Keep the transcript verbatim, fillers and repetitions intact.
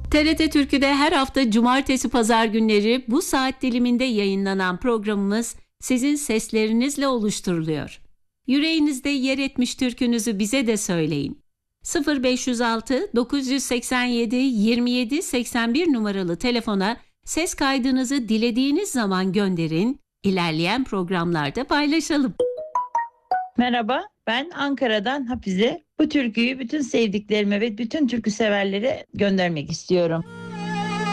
T R T Türkü'de her hafta cumartesi pazar günleri bu saat diliminde yayınlanan programımız sizin seslerinizle oluşturuluyor. Yüreğinizde yer etmiş türkünüzü bize de söyleyin. sıfır beş yüz altı dokuz seksen yedi yirmi yedi seksen bir numaralı telefona ses kaydınızı dilediğiniz zaman gönderin, ilerleyen programlarda paylaşalım. Merhaba, ben Ankara'dan Hafize. Bu türküyü bütün sevdiklerime ve bütün türkü severlere göndermek istiyorum.